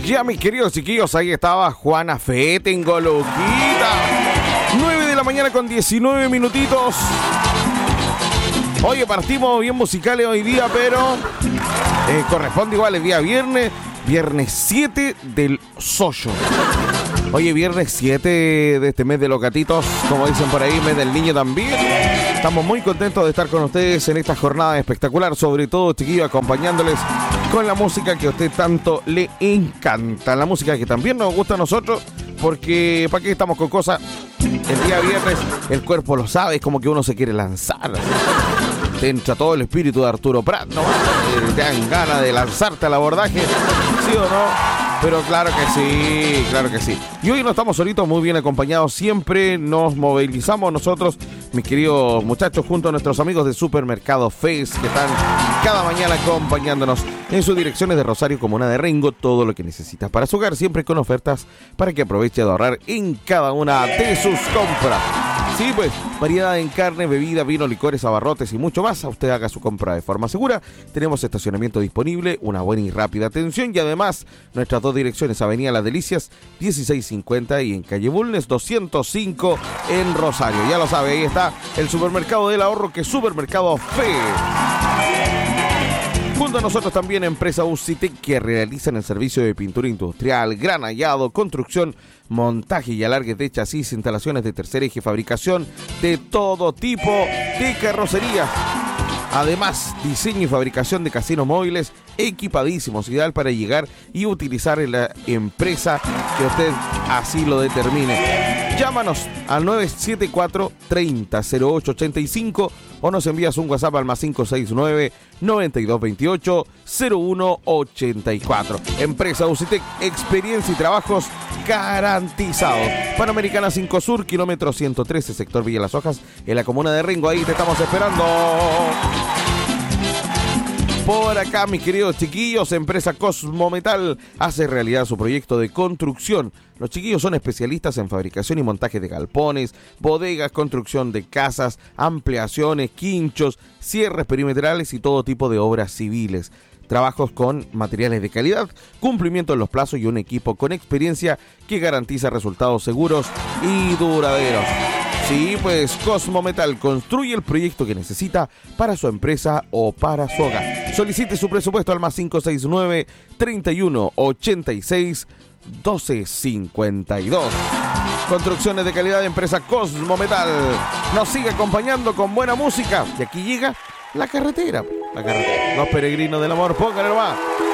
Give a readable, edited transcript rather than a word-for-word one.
Ya, mis queridos chiquillos, ahí estaba Juana Fetengo, loquita. 9 de la mañana con 19 minutitos. Oye, partimos bien musicales hoy día, pero corresponde igual el día viernes 7 del Soyo. Oye, viernes 7 de este mes de los gatitos, como dicen por ahí, mes del niño también. Estamos muy contentos de estar con ustedes en esta jornada espectacular, sobre todo, chiquillos, acompañándoles con la música que a usted tanto le encanta, la música que también nos gusta a nosotros, porque ¿para qué estamos con cosas? El día viernes el cuerpo lo sabe, es como que uno se quiere lanzar. Te entra todo el espíritu de Arturo Prat, ¿no? Te dan ganas de lanzarte al abordaje, ¿sí o no? Pero claro que sí, claro que sí. Y hoy no estamos solitos, muy bien acompañados. Siempre nos movilizamos nosotros, mis queridos muchachos, junto a nuestros amigos de Supermercado Fez, que están cada mañana acompañándonos en sus direcciones de Rosario, Comuna de Rengo. Todo lo que necesitas para su hogar, siempre con ofertas para que aproveche de ahorrar en cada una de sus compras. Sí, pues, variedad en carne, bebida, vino, licores, abarrotes y mucho más. A usted haga su compra de forma segura. Tenemos estacionamiento disponible, una buena y rápida atención y además nuestras dos direcciones, Avenida Las Delicias 1650 y en Calle Bulnes 205 en Rosario. Ya lo sabe, ahí está el Supermercado del Ahorro, que es Supermercado Fe. Junto a nosotros también Empresa UCITEC, que realizan el servicio de pintura industrial, granallado, construcción, montaje y alargue de chasis, instalaciones de tercer eje, fabricación de todo tipo de carrocerías. Además, diseño y fabricación de casinos móviles equipadísimos, ideal para llegar y utilizar en la empresa que usted así lo determine. Llámanos al 974-30-0885 o nos envías un WhatsApp al +569 9228 0184. Empresa UCITEC, experiencia y trabajos garantizados. Panamericana 5 Sur, kilómetro 113, sector Villa Las Hojas, en la comuna de Rengo. Ahí te estamos esperando. Por acá, mis queridos chiquillos, Empresa Cosmo Metal hace realidad su proyecto de construcción. Los chiquillos son especialistas en fabricación y montaje de galpones, bodegas, construcción de casas, ampliaciones, quinchos, cierres perimetrales y todo tipo de obras civiles. Trabajos con materiales de calidad, cumplimiento en los plazos y un equipo con experiencia que garantiza resultados seguros y duraderos. Sí, pues Cosmo Metal construye el proyecto que necesita para su empresa o para su hogar. Solicite su presupuesto al +569 31 86 12 52. Construcciones de calidad de Empresa Cosmo Metal. Nos sigue acompañando con buena música. Y aquí llega la carretera. Los peregrinos del amor. Pónganlo más.